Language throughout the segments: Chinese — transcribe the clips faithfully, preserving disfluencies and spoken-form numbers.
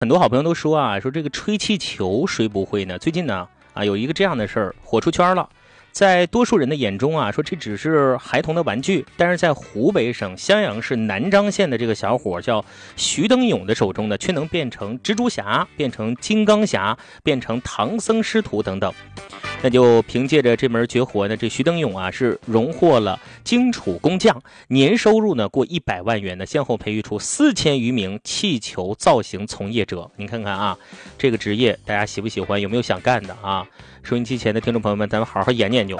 很多好朋友都说啊，说这个吹气球谁不会呢？最近呢啊有一个这样的事儿火出圈了。在多数人的眼中啊，说这只是孩童的玩具，但是在湖北省襄阳市南漳县的这个小伙叫徐登勇的手中呢，却能变成蜘蛛侠，变成金刚侠，变成唐僧师徒等等。那就凭借着这门绝活呢，这徐登勇啊是荣获了荆楚工匠，年收入呢过一百万元呢，先后培育出四千余名气球造型从业者。您看看啊，这个职业大家喜不喜欢？有没有想干的啊？收音机前的听众朋友们，咱们好好研研究。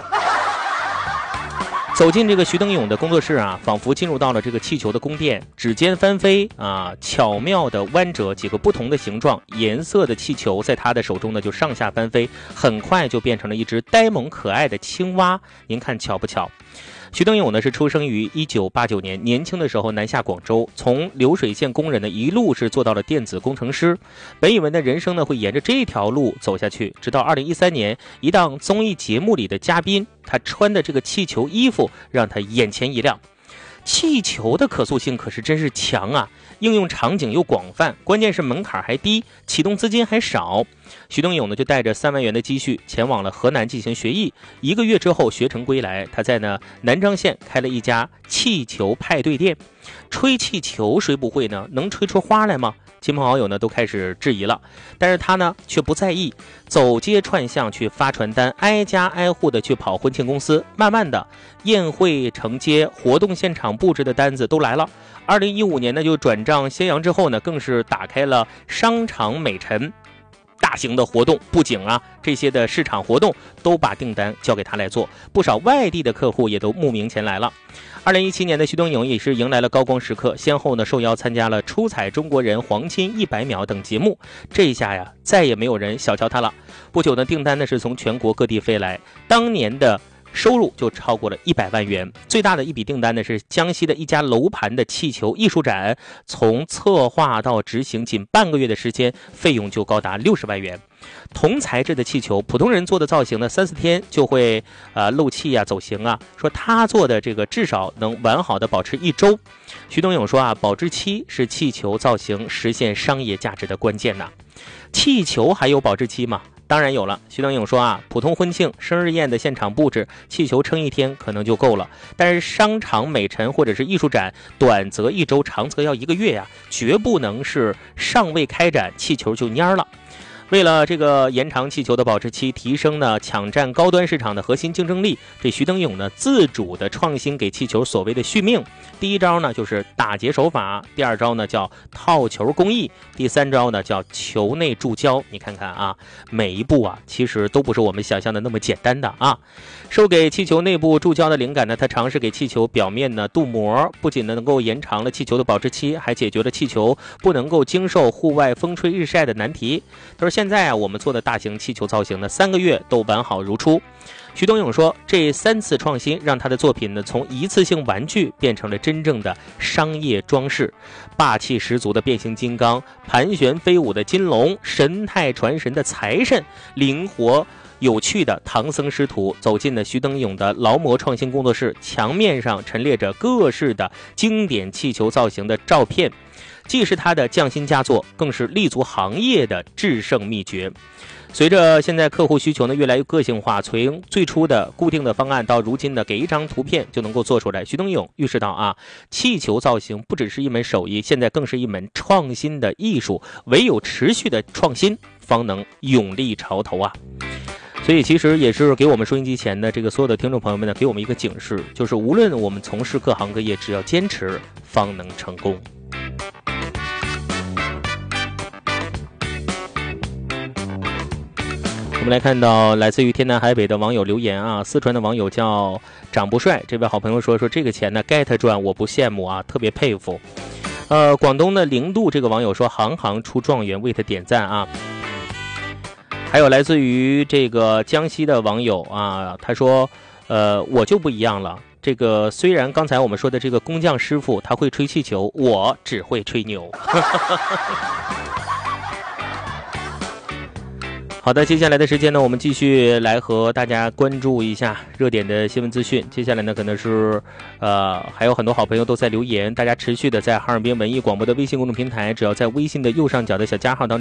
走进这个徐登勇的工作室啊，仿佛进入到了这个气球的宫殿，指尖翻飞啊，巧妙的弯折几个不同的形状、颜色的气球，在他的手中呢就上下翻飞，很快就变成了一只呆萌可爱的青蛙。您看巧不巧？徐登勇呢是出生于一九八九年，年轻的时候南下广州，从流水线工人呢一路是做到了电子工程师。本以为呢人生呢会沿着这条路走下去，直到二零一三年一档综艺节目里的嘉宾，他穿的这个气球衣服让他眼前一亮。气球的可塑性可是真是强啊，应用场景又广泛，关键是门槛还低，启动资金还少。徐登勇呢就带着三万元的积蓄前往了河南进行学艺，一个月之后学成归来，他在呢南漳县开了一家气球派对店。吹气球谁不会呢？能吹出花来吗？亲朋好友呢都开始质疑了，但是他呢却不在意，走街串巷去发传单，挨家挨户的去跑婚庆公司，慢慢的宴会承接、活动现场布置的单子都来了。二零一五年呢就转账襄阳之后呢，更是打开了商场美陈大型的活动，布景啊这些的市场活动都把订单交给他来做，不少外地的客户也都慕名前来了。二零一七年的徐登勇也是迎来了高光时刻，先后呢受邀参加了出彩中国人、黄金一百秒等节目，这一下呀再也没有人小瞧他了。不久呢订单呢是从全国各地飞来，当年的收入就超过了一百万元。最大的一笔订单呢是江西的一家楼盘的气球艺术展，从策划到执行仅半个月的时间，费用就高达六十万元。同材质的气球，普通人做的造型呢，三四天就会呃漏气啊、走形啊。说他做的这个至少能完好的保持一周。徐登勇说啊，保质期是气球造型实现商业价值的关键呐。气球还有保质期吗？当然有了。徐登勇说啊，普通婚庆、生日宴的现场布置，气球撑一天可能就够了，但是商场美陈或者是艺术展，短则一周，长则要一个月呀、啊，绝不能是尚未开展气球就蔫了。为了这个延长气球的保质期，提升呢抢占高端市场的核心竞争力，这徐登勇呢自主的创新给气球所谓的续命。第一招呢就是打结手法，第二招呢叫套球工艺，第三招呢叫球内注胶。你看看啊，每一步啊其实都不是我们想象的那么简单的啊。受给气球内部注胶的灵感呢，他尝试给气球表面呢镀膜，不仅呢能够延长了气球的保质期，还解决了气球不能够经受户外风吹日晒的难题。他说现在啊我们做的大型气球造型呢，三个月都完好如初。徐登勇说，这三次创新让他的作品呢从一次性玩具变成了真正的商业装饰，霸气十足的变形金刚，盘旋飞舞的金龙，神态传神的财神，灵活有趣的唐僧师徒。走进了徐登勇的劳模创新工作室，墙面上陈列着各式的经典气球造型的照片，既是他的匠心佳作，更是立足行业的制胜秘诀。随着现在客户需求呢越来越个性化，从最初的固定的方案到如今的给一张图片就能够做出来，徐登勇预示到啊，气球造型不只是一门手艺，现在更是一门创新的艺术，唯有持续的创新方能勇立潮头啊。所以其实也是给我们收音机前的这个所有的听众朋友们呢，给我们一个警示，就是无论我们从事各行各业，只要坚持方能成功。我们来看到来自于天南海北的网友留言啊，四川的网友叫长不帅，这位好朋友说说这个钱呢 get 赚，我不羡慕啊，特别佩服。呃，广东的零度这个网友说行行出状元，为他点赞啊。还有来自于这个江西的网友啊，他说呃我就不一样了，这个虽然刚才我们说的这个工匠师傅他会吹气球，我只会吹牛。 好的，接下来的时间呢，我们继续来和大家关注一下热点的新闻资讯。接下来呢，可能是呃还有很多好朋友都在留言，大家持续的在哈尔滨文艺广播的微信公众平台，只要在微信的右上角的小加号当中